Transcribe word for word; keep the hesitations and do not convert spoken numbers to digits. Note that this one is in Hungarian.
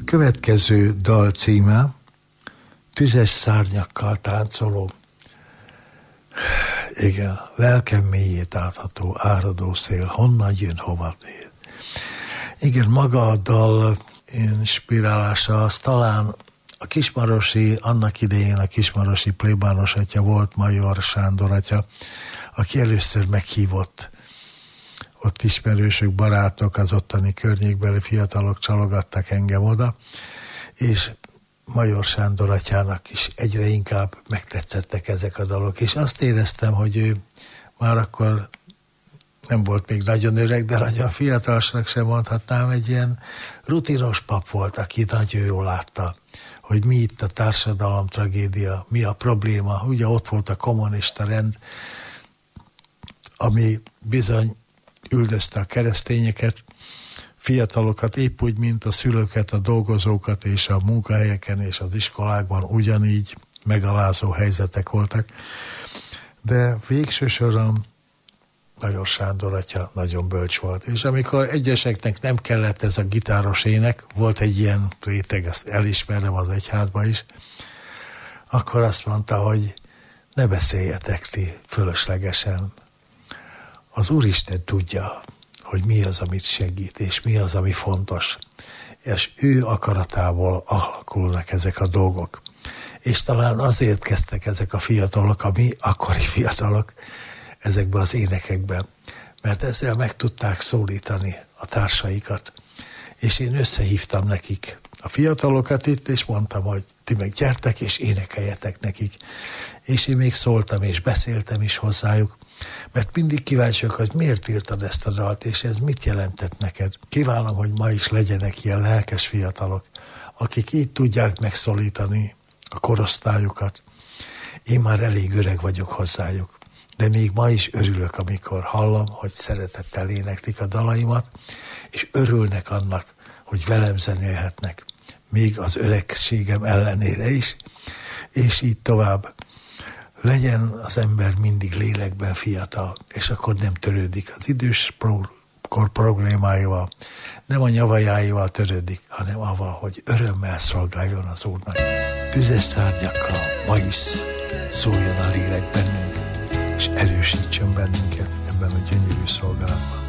következő dal címe Tüzes szárnyakkal táncoló. Igen, lelkem mélyét átható áradó szél, honnan jön, hova tér. Igen, maga a dal inspirálása az talán a kismarosi, annak idején a kismarosi plébános atya volt Major Sándor atya, aki először meghívott, ott ismerősök, barátok, az ottani környékbeli fiatalok csalogattak engem oda, és Major Sándor atyának is egyre inkább megtetszettek ezek a dalok, és azt éreztem, hogy ő már akkor nem volt még nagyon öreg, de nagyon fiatalosnak sem mondhatnám, egy ilyen rutinos pap volt, aki nagyon jól látta, hogy mi itt a társadalom tragédia, mi a probléma. Ugye ott volt a kommunista rend, ami bizony üldözte a keresztényeket, fiatalokat, épp úgy, mint a szülőket, a dolgozókat, és a munkahelyeken és az iskolákban ugyanígy megalázó helyzetek voltak. De végső soron Major Sándor atya nagyon bölcs volt. És amikor egyeseknek nem kellett ez a gitáros ének, volt egy ilyen réteg, ezt elismerem az egyházba is, akkor azt mondta, hogy ne beszéljetek ti fölöslegesen. Az Úristen tudja, hogy mi az, amit segít, és mi az, ami fontos. És ő akaratából alakulnak ezek a dolgok. És talán azért kezdtek ezek a fiatalok, a mi akkori fiatalok, ezekben az énekekben, mert ezzel meg tudták szólítani a társaikat. És én összehívtam nekik a fiatalokat itt, és mondtam, hogy ti meg gyertek, és énekeljetek nekik. És én még szóltam, és beszéltem is hozzájuk, mert mindig kíváncsiak, hogy miért írtad ezt a dalt, és ez mit jelentett neked. Kívánom, hogy ma is legyenek ilyen lelkes fiatalok, akik így tudják megszólítani a korosztályukat. Én már elég öreg vagyok hozzájuk, de még ma is örülök, amikor hallom, hogy szeretettel éneklik a dalaimat, és örülnek annak, hogy velem zenélhetnek, még az öregségem ellenére is, és így tovább. Legyen az ember mindig lélekben fiatal, és akkor nem törődik az idős kor problémáival, nem a nyavajáival törődik, hanem avval, hogy örömmel szolgáljon az Úrnak. Tüzes szárnyakkal ma is szóljon a lélek bennünk, és erősítsön bennünket ebben a gyönyörű szolgálatban.